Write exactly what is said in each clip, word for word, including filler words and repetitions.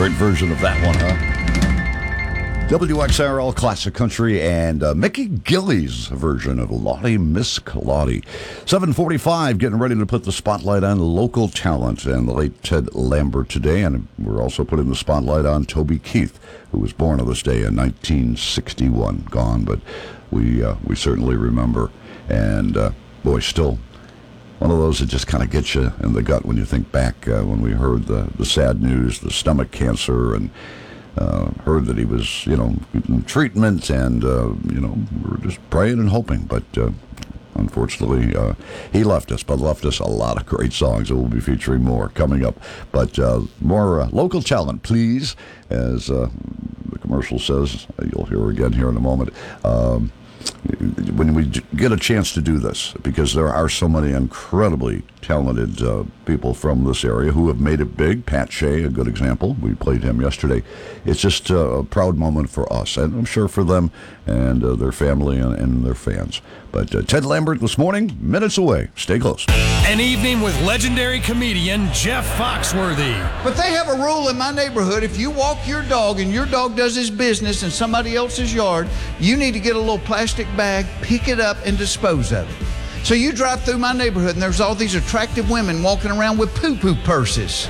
Great version of that one, huh? W X R L Classic Country and uh, Mickey Gilley's version of Lottie Miss Lottie. seven forty-five, getting ready to put the spotlight on local talent and the late Ted Lambert today. And we're also putting the spotlight on Toby Keith, who was born on this day in nineteen sixty-one. Gone, but we, uh, we certainly remember. And, uh, boy, still one of those that just kind of gets you in the gut when you think back uh, when we heard the, the sad news, the stomach cancer, and uh, heard that he was, you know, in treatment, and, uh, you know, we were just praying and hoping. But uh, unfortunately, uh, he left us, but left us a lot of great songs, and we'll be featuring more coming up. But uh, more uh, local talent, please, as uh, the commercial says. You'll hear again here in a moment. Um, when we get a chance to do this, because there are so many incredibly talented uh, people from this area who have made it big. Pat Shea, a good example. We played him yesterday. It's just uh, a proud moment for us, and I'm sure for them and uh, their family and, and their fans. But uh, Ted Lambert this morning, minutes away. Stay close. An evening with legendary comedian Jeff Foxworthy. But they have a rule in my neighborhood. If you walk your dog and your dog does his business in somebody else's yard, you need to get a little plastic bag, pick it up, and dispose of it. So you drive through my neighborhood, and there's all these attractive women walking around with poo-poo purses.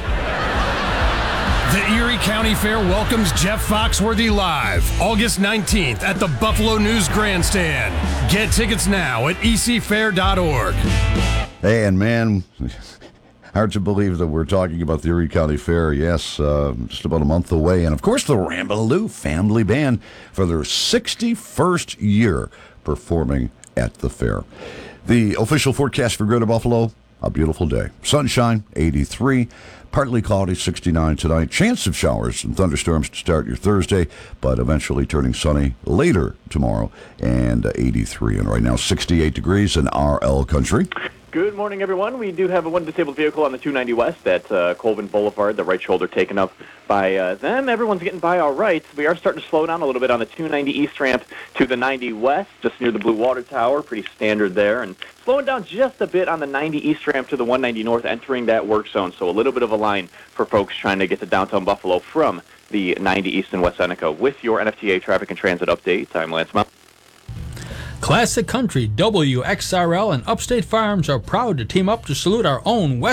The Erie County Fair welcomes Jeff Foxworthy live August nineteenth at the Buffalo News Grandstand. Get tickets now at e c fair dot org. Hey, and man, hard to believe that we're talking about the Erie County Fair. Yes, uh, just about a month away. And, of course, the Rambaloo Family Band for their sixty-first year performing at the fair. The official forecast for Greater Buffalo, a beautiful day. Sunshine, eighty-three. Partly cloudy, sixty-nine tonight. Chance of showers and thunderstorms to start your Thursday, but eventually turning sunny later tomorrow, and uh, eighty-three. And right now, sixty-eight degrees in R L Country. Good morning, everyone. We do have a one disabled vehicle on the two ninety West at uh, Colvin Boulevard, the right shoulder taken up by uh, them. Everyone's getting by all right. We are starting to slow down a little bit on the two ninety East ramp to the ninety West, just near the Blue Water Tower. Pretty standard there. And slowing down just a bit on the ninety East ramp to the one ninety North, entering that work zone. So a little bit of a line for folks trying to get to downtown Buffalo from the ninety East and West Seneca. With your N F T A traffic and transit update, I'm Lance Mount. Classic Country, W X R L, and Upstate Farms are proud to team up to salute our own West